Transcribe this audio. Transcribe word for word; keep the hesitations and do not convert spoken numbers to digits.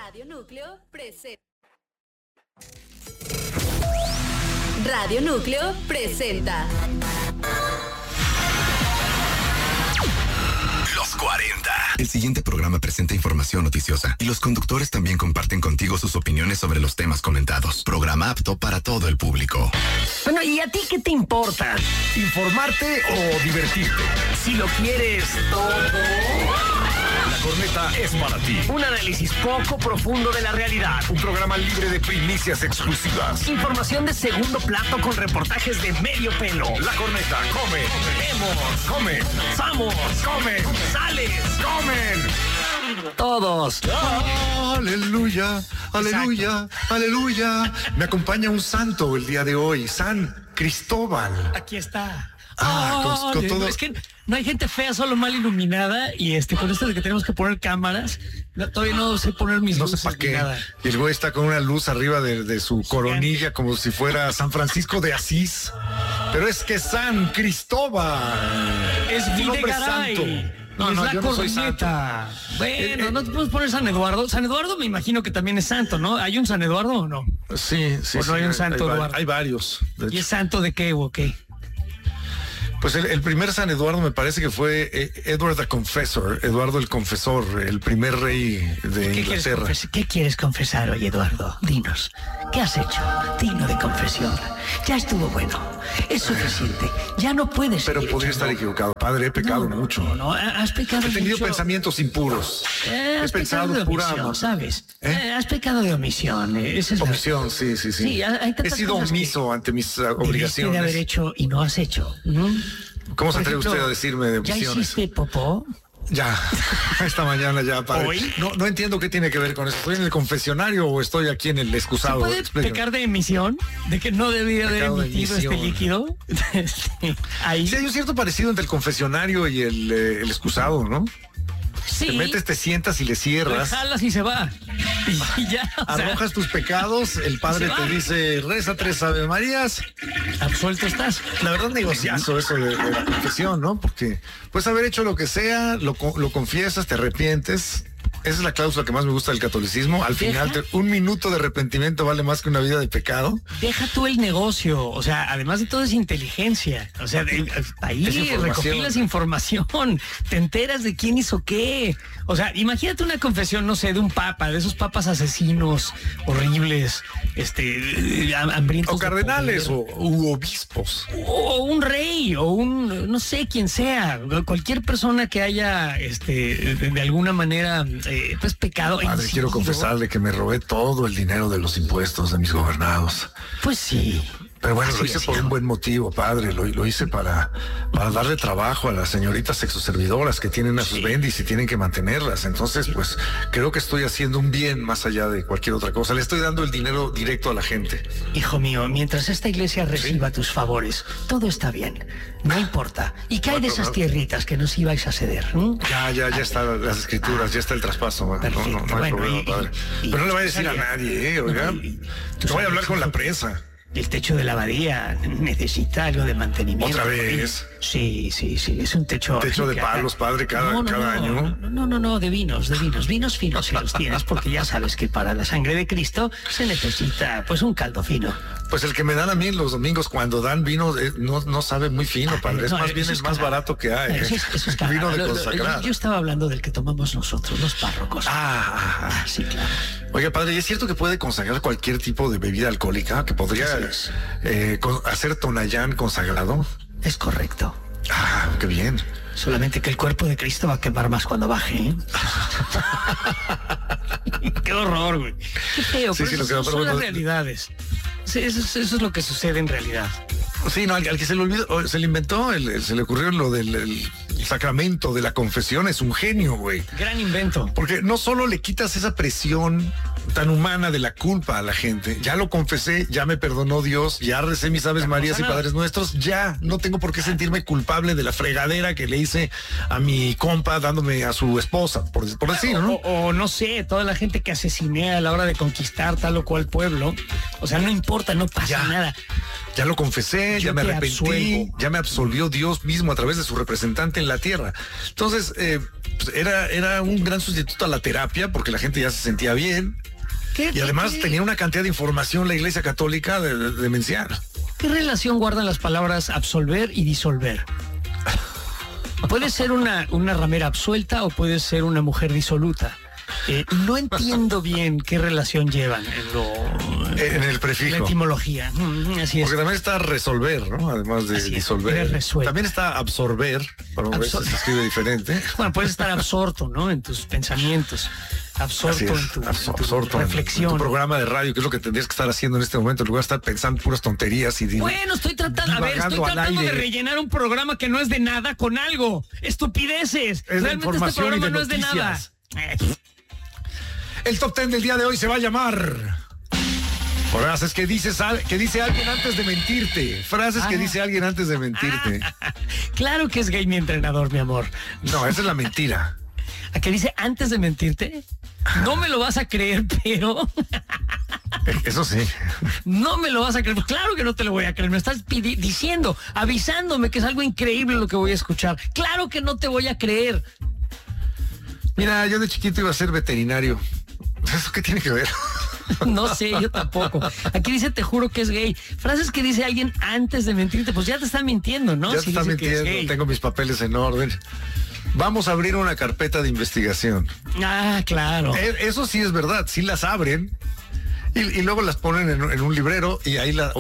Radio Núcleo presenta. Radio Núcleo presenta Los cuarenta. El siguiente programa presenta información noticiosa y los conductores también comparten contigo sus opiniones sobre los temas comentados. Programa apto para todo el público. Bueno, ¿y a ti qué te importa? ¿Informarte o divertirte? Si lo quieres todo... La corneta es para ti. Un análisis poco profundo de la realidad. Un programa libre de primicias exclusivas. Información de segundo plato con reportajes de medio pelo. La corneta come, Vemos, come, vamos, come, sales, comen. todos. Aleluya, aleluya, aleluya. Me acompaña un santo el día de hoy, San Cristóbal. Aquí está. Ah, con- con Oye, todo- Es que no hay gente fea, solo mal iluminada. Y este, con esto de que tenemos que poner cámaras, no, todavía no sé poner mis No sé luces para ni qué. nada. Y el güey está con una luz arriba de, de su coronilla como si fuera San Francisco de Asís. Pero es que San Cristóbal Es un hombre Videgaray. santo. Y No, es no, la yo no soy santo. corneta. Bueno, Eh, eh. no te puedes poner San Eduardo. San Eduardo me imagino que también es santo, ¿no? ¿Hay un San Eduardo o no? Sí, sí, ¿O no sí, hay un santo va- Eduardo? hay varios. de ¿Y hecho. es santo de qué o qué? Pues el, el primer San Eduardo me parece que fue eh, Edward the Confessor, Eduardo el Confesor, el primer rey de ¿Qué quieres, Inglaterra. confes- ¿Qué quieres confesar hoy, Eduardo? Dinos, ¿qué has hecho? Digno de confesión. Ya estuvo bueno. Es suficiente. Ya no puedes Pero seguir podría estar echando- equivocado, padre, he pecado No, no, mucho. No, no, has pecado He tenido mucho. pensamientos impuros. Eh, he has pensado pecado de pura omisión, ¿sabes? ¿Eh? Eh, has pecado de omisión. eh, esa es la- Omisión, sí, sí, sí. Sí, hay tantas he sido cosas que omiso ante mis uh, Debiste de haber obligaciones. hecho y no has hecho. ¿no? ¿Cómo se Por atreve ejemplo, usted a decirme de ¿Ya omisiones? hiciste popó? Ya, esta mañana ya, padre. ¿Hoy? No, no entiendo qué tiene que ver con eso. ¿Estoy en el confesionario o estoy aquí en el ¿Se excusado? puede Explíqueme. pecar de emisión? ¿De que no debía haber Pecado de emitido este emisión. líquido? Este, Ahí. Sí, hay un cierto parecido entre el confesionario y el, eh, el excusado, ¿no? Sí. Te metes, te sientas y le Le cierras. jalas y se va. Y ya. o sea, Arrojas tus pecados, el padre se te va. dice, reza tres Ave Marías. absuelto estás. La verdad, negociazo eso de, de la confesión, ¿no? Porque puedes haber hecho lo que sea, lo, co- lo confiesas, te arrepientes. Esa es la cláusula que más me gusta del catolicismo. Al Deja. final, te- un minuto de arrepentimiento vale más que una vida de pecado. Deja tú el negocio, o sea, además de todo es inteligencia, o sea, de- ahí Es información. recopilas información, te enteras de quién hizo qué, o sea, imagínate una confesión, no sé, de un papa, de esos papas asesinos horribles, este, eh, hambrientos O de cardenales poder. o u obispos. O un rey, o un, no sé, quien sea, cualquier persona que haya, este, de, de alguna manera, eh, pues pecado. Padre, incidido. quiero confesarle que me robé todo el dinero de los impuestos de mis gobernados. Pues sí. Pero bueno, Así lo hice es, por hijo. un buen motivo, padre. Lo, lo hice para, para darle trabajo a las señoritas sexoservidoras que tienen a sus Sí. bendis y tienen que mantenerlas. Entonces, pues, creo que estoy haciendo un bien más allá de cualquier otra cosa. Le estoy dando el dinero directo a la gente. Hijo mío, mientras esta iglesia reciba tus favores, todo está bien. No importa. ¿Y qué hay de esas tierritas que nos ibais a ceder? ¿Mm? Ya, ya, ya están las escrituras, ya está el traspaso. No, no, Perfecto, no hay bueno, problema, y- padre. y- Pero no le voy a y- decir a nadie, ¿eh? Oiga. No, y- tú No voy a hablar sabes, con la hijo, prensa. El techo de la abadía necesita algo de mantenimiento. ¿Otra vez? Sí, sí, sí. Es un techo. Techo de palos, padre, cada- No, no, cada no, año. No, no, no, no, de vinos, de vinos. Vinos finos si los tienes, porque ya sabes que para la sangre de Cristo se necesita, pues, un caldo fino. Pues el que me dan a mí los domingos cuando dan vino eh, no, no sabe muy fino, padre. Es No, más bien eso el es más cagado. barato que hay. Eso ¿eh? es, eso es Vino cagado. de Lo- lo- consagrar. Yo, yo estaba hablando del que tomamos nosotros, los párrocos. Ah, ah, ah. Sí, claro. Oiga, padre, ¿y es cierto que puede consagrar cualquier tipo de bebida alcohólica? ¿Que podría Así es. eh, con- hacer Tonayán consagrado? Es correcto. Ah, qué bien. Solamente que el cuerpo de Cristo va a quemar más cuando baje, ¿eh? Qué horror, güey. Qué feo, Sí, pero sí, lo esas que- son, pero son las bueno, realidades. Sí, eso, es- eso es lo que sucede en realidad. Sí, no, al, al que se le olvidó, o se le inventó, el- el- se le ocurrió lo del el sacramento de la confesión, es un genio, güey. Gran invento. Porque no solo le quitas esa presión tan humana de la culpa a la gente, ya lo confesé, ya me perdonó Dios, ya recé mis Aves Ya no Marías pasa y nada. Padres Nuestros, ya no tengo por qué sentirme culpable de la fregadera que le hice a mi compa dándome a su esposa, por, por decir, ¿no? O, o no sé, toda la gente que asesiné a la hora de conquistar tal o cual pueblo. O sea, no importa, no pasa Ya. nada. Ya lo confesé, Yo ya me te arrepentí, absuelvo. ya me absolvió Dios mismo a través de su representante en la tierra. Entonces, eh, pues era, era un gran sustituto a la terapia porque la gente ya se sentía bien. ¿Qué, Y además qué- tenía una cantidad de información la Iglesia Católica de, de- demencial. ¿Qué relación guardan las palabras absolver y disolver? Puede ser una, una ramera absuelta o puede ser una mujer disoluta. Eh, no entiendo bien qué relación llevan en, lo, En el la prefijo. etimología. Mm, Así es. Porque también está resolver, ¿no? Además de Así es, disolver. eres resuelto. También está absorber, pero a veces Absor- se escribe diferente. Bueno, puedes estar absorto, ¿no? En tus pensamientos. Absorto Así es, en tu, absor- en tu absorto en- reflexión. en tu programa de radio, que es lo que tendrías que estar haciendo en este momento, en lugar de estar pensando puras tonterías y di- Bueno, estoy tratando, a ver, estoy divagando al tratando de aire. rellenar un programa que no es de nada con algo. Estupideces. Es de Realmente este información y programa de no es de nada. noticias. El top ten del día de hoy se va a llamar frases que dices al- que dice alguien antes de mentirte. Frases que Ah. dice alguien antes de mentirte. Claro que es gay mi entrenador, mi amor. No, esa es la mentira. ¿A qué dice antes de mentirte? No me lo vas a creer, pero Eso sí. no me lo vas a creer. Pues claro que no te lo voy a creer. Me estás pidi- diciendo, avisándome que es algo increíble lo que voy a escuchar. Claro que no te voy a creer. Mira, yo de chiquito iba a ser veterinario. ¿Eso qué tiene que ver? No sé, yo tampoco. Aquí dice, te juro que es gay. Frases que dice alguien antes de mentirte, pues ya te está mintiendo, ¿no? Ya Si te está dice que es mintiendo, gay. tengo mis papeles en orden. Vamos a abrir una carpeta de investigación. Ah, claro. Eh, Eso sí es verdad, sí las abren y, y luego las ponen en, en un librero y ahí la,